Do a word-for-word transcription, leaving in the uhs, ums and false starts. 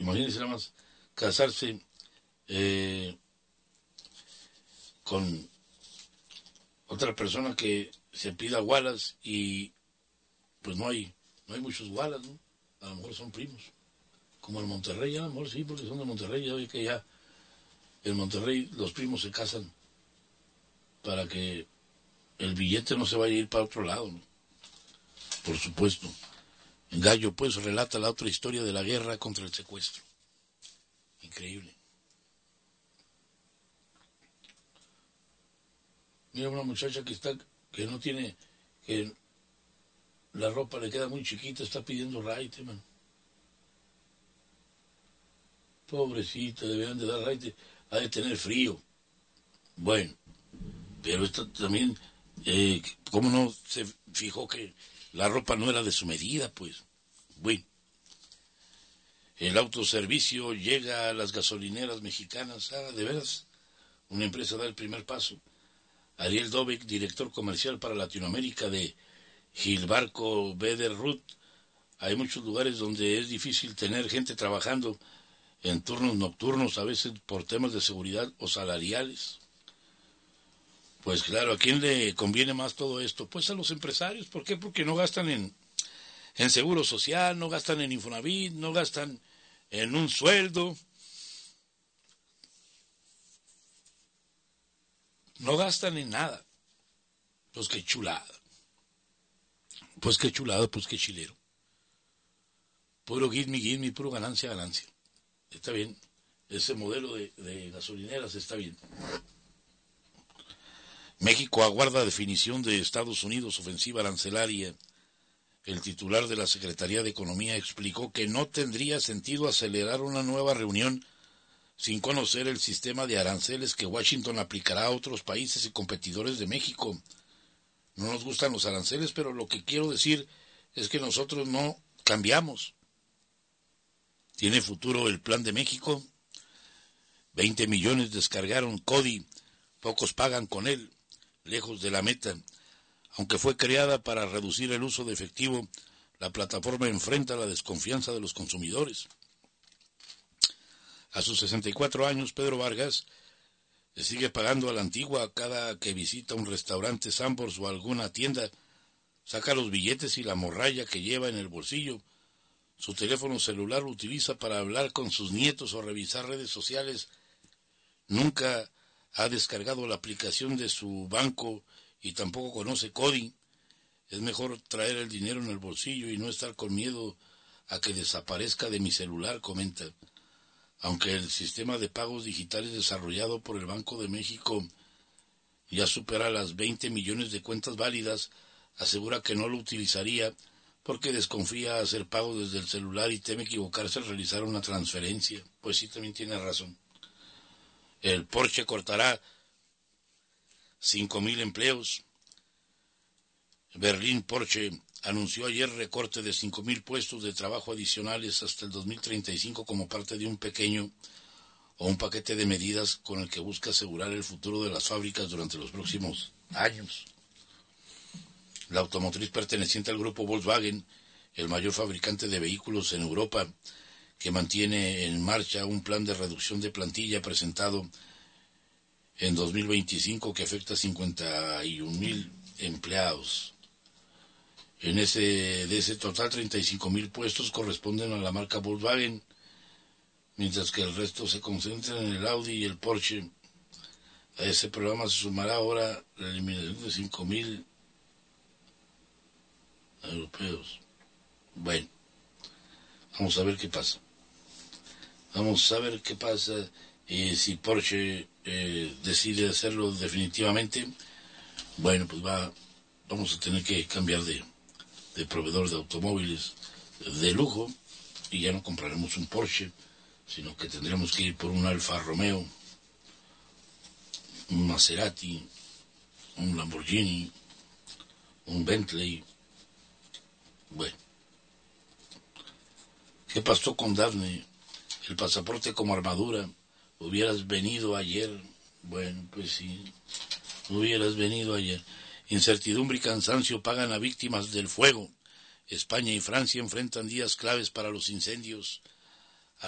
Imagínense nada más casarse eh, con otra persona que se pida Wallace y pues no hay, no hay muchos Wallace, ¿no? A lo mejor son primos. Como en Monterrey, a lo mejor sí, porque son de Monterrey, ya ve que ya en Monterrey los primos se casan para que el billete no se vaya a ir para otro lado, ¿no? Por supuesto. Gallo, pues, relata la otra historia de la guerra contra el secuestro. Increíble. Mira una muchacha que está, que no tiene, que la ropa le queda muy chiquita, está pidiendo raite, man. Pobrecita, deberían de dar raite, ha de tener frío. Bueno, pero esta también, eh, ¿cómo no se fijó que la ropa no era de su medida, pues? Bueno, el autoservicio llega a las gasolineras mexicanas. Ah, de veras, una empresa da el primer paso. Ariel Dobeck, director comercial para Latinoamérica de Gilbarco Bederruth. Hay muchos lugares donde es difícil tener gente trabajando en turnos nocturnos, a veces por temas de seguridad o salariales. Pues claro, ¿a quién le conviene más todo esto? Pues a los empresarios. ¿Por qué? Porque no gastan en, en seguro social, no gastan en Infonavit, no gastan en un sueldo. No gastan en nada. Pues qué chulada. Pues qué chulada, pues qué chilero. Puro give me, give me, puro ganancia, ganancia. Está bien. Ese modelo de, de gasolineras está bien. México aguarda definición de Estados Unidos ofensiva arancelaria. El titular de la Secretaría de Economía explicó que no tendría sentido acelerar una nueva reunión sin conocer el sistema de aranceles que Washington aplicará a otros países y competidores de México. No nos gustan los aranceles, pero lo que quiero decir es que nosotros no cambiamos. ¿Tiene futuro el Plan de México? veinte millones descargaron CODI, pocos pagan con él, lejos de la meta. Aunque fue creada para reducir el uso de efectivo, la plataforma enfrenta la desconfianza de los consumidores. A sus sesenta y cuatro años, Pedro Vargas le sigue pagando a la antigua cada que visita un restaurante Sanborns o alguna tienda. Saca los billetes y la morralla que lleva en el bolsillo. Su teléfono celular lo utiliza para hablar con sus nietos o revisar redes sociales. Nunca ha descargado la aplicación de su banco y tampoco conoce CODI. Es mejor traer el dinero en el bolsillo y no estar con miedo a que desaparezca de mi celular, comenta. Aunque el sistema de pagos digitales desarrollado por el Banco de México ya supera las veinte millones de cuentas válidas, asegura que no lo utilizaría porque desconfía hacer pagos desde el celular y teme equivocarse al realizar una transferencia. Pues sí, también tiene razón. El Porsche cortará cinco mil empleos. Berlín Porsche anunció ayer recorte de cinco mil puestos de trabajo adicionales hasta el dos mil treinta y cinco como parte de un pequeño o un paquete de medidas con el que busca asegurar el futuro de las fábricas durante los próximos años. La automotriz perteneciente al grupo Volkswagen, el mayor fabricante de vehículos en Europa, que mantiene en marcha un plan de reducción de plantilla presentado en dos mil veinticinco que afecta a cincuenta y un mil empleados. En ese, de ese total, treinta y cinco mil puestos corresponden a la marca Volkswagen, mientras que el resto se concentra en el Audi y el Porsche. A ese programa se sumará ahora la eliminación de cinco mil europeos. Bueno, vamos a ver qué pasa. Vamos a ver qué pasa y si Porsche eh, decide hacerlo definitivamente. Bueno, pues va, vamos a tener que cambiar de, de proveedor de automóviles de lujo y ya no compraremos un Porsche, sino que tendremos que ir por un Alfa Romeo, un Maserati, un Lamborghini, un Bentley. Bueno, ¿qué pasó con Dafne? El pasaporte como armadura. Hubieras venido ayer. Bueno, pues sí, hubieras venido ayer. Incertidumbre y cansancio pagan a víctimas del fuego. España y Francia enfrentan días claves para los incendios.